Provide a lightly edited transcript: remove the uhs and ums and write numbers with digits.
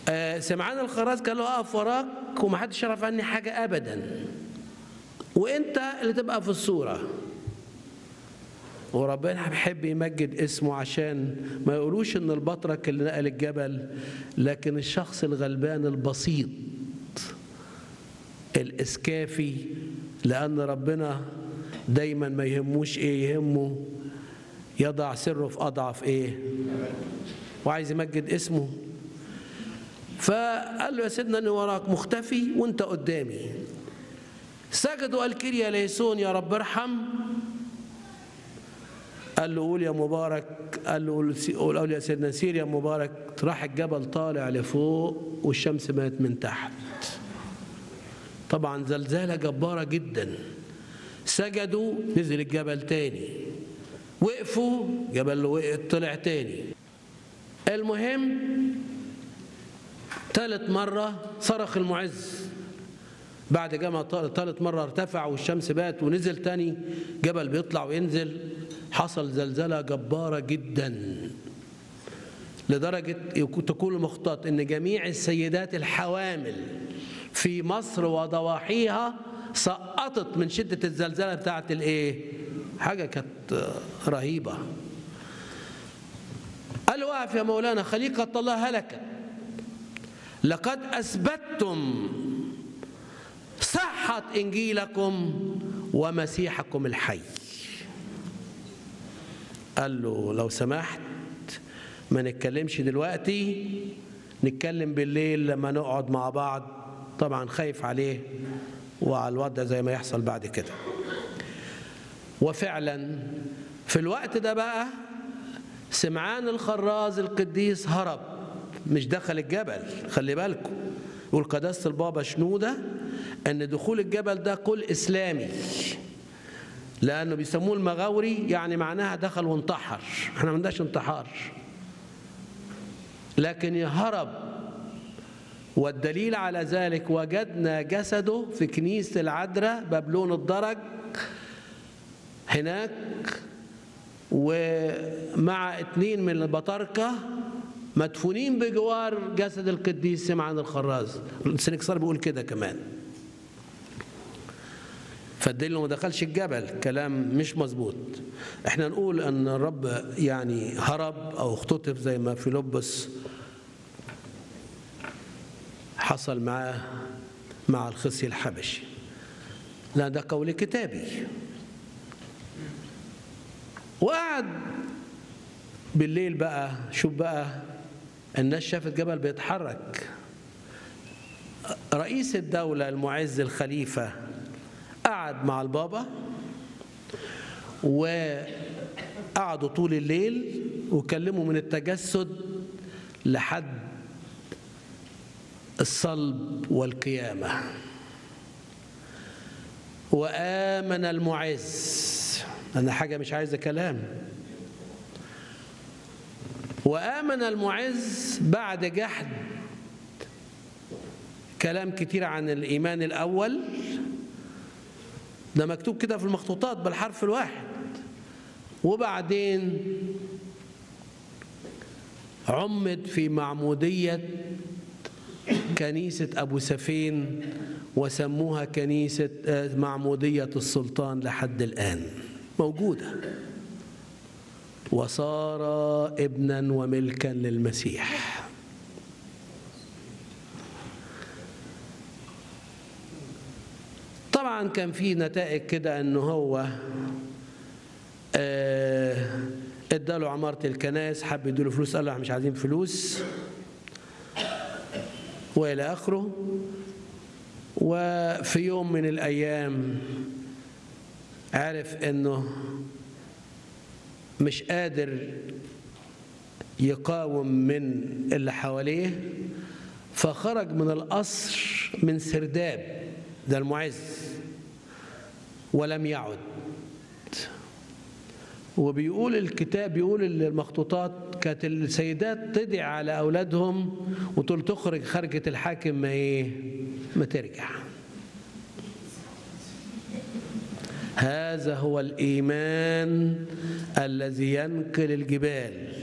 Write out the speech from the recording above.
سمعان الخراز قال له اقف وراك ومحدش يعرف عني حاجه ابدا، وانت اللي تبقى في الصوره. وربنا بيحب يمجد اسمه عشان ما يقولوش ان البطرك اللي نقل الجبل، لكن الشخص الغلبان البسيط الاسكافي، لان ربنا دايما ما يهموش ايه، يهمه يضع سره في اضعف ايه، وعايز يمجد اسمه. فقال له يا سيدنا اني وراك مختفي وانت قدامي. سجد وقال كيريا ليسون يا رب ارحم. قال له قول يا مبارك، قال له قول يا سيدنا سير يا مبارك. راح الجبل طالع لفوق والشمس مات من تحت. طبعا زلزالة جبارة جدا. سجدوا نزل الجبل تاني، وقفوا جبل طلع تاني. المهم ثالث مرة صرخ المعز، بعد جمع ثالث مرة ارتفع والشمس بات ونزل تاني، جبل بيطلع وينزل. حصل زلزلة جبارة جدا لدرجة تكون المخطط ان جميع السيدات الحوامل في مصر وضواحيها سقطت من شدة الزلزلة بتاعت الايه، حاجة كانت رهيبة. قال له واقف يا مولانا، خليقة الله هلكت، لقد أثبتتم صحة إنجيلكم ومسيحكم الحي. قال له لو سمحت ما نتكلمش دلوقتي، نتكلم بالليل لما نقعد مع بعض. طبعا خايف عليه وعلى الوضع زي ما يحصل بعد كده. وفعلا في الوقت ده بقى سمعان الخراز القديس هرب، مش دخل الجبل. خلي بالكم، يقول قداسة البابا شنودة ان دخول الجبل ده قول اسلامي، لانه بيسموه المغاوري، يعني معناها دخل وانتحر. احنا ما عندناش انتحار، لكن يهرب. والدليل على ذلك وجدنا جسده في كنيسة العذراء بابلون الدرج هناك، ومع 2 من البطاركة مدفونين بجوار جسد القديس سمعان الخراز. السنكسار بيقول كده كمان. فالدليل ما دخلش الجبل كلام مش مظبوط. احنا نقول ان الرب يعني هرب او اختطف زي ما فيلبس حصل معاه مع الخصي الحبشي. لا ده قول كتابي. وقعد بالليل بقى، شوف بقى الناس شافت جبل بيتحرك. رئيس الدولة المعز الخليفة قعد مع البابا، وقعدوا طول الليل وكلموا من التجسد لحد الصلب والقيامة. وآمن المعز، أنا حاجة مش عايزة كلام. وآمن المعز بعد جحد كلام كتير عن الإيمان الأول. ده مكتوب كده في المخطوطات بالحرف الواحد. وبعدين عمد في معمودية كنيسة أبو سفين، وسموها كنيسة معمودية السلطان لحد الآن موجودة، وصار ابنا وملكا للمسيح. طبعا كان في نتائج كده انه هو اداله عمارة الكنائس، حب يديله فلوس، قال له مش عايزين فلوس والى اخره. وفي يوم من الايام عرف انه مش قادر يقاوم من اللي حواليه، فخرج من القصر من سرداب ده المعز ولم يعد. وبيقول الكتاب، بيقول المخطوطات كانت السيدات تدعي على أولادهم وتقول تخرج خرجة الحاكم ما ترجع. هذا هو الإيمان الذي ينقل الجبال.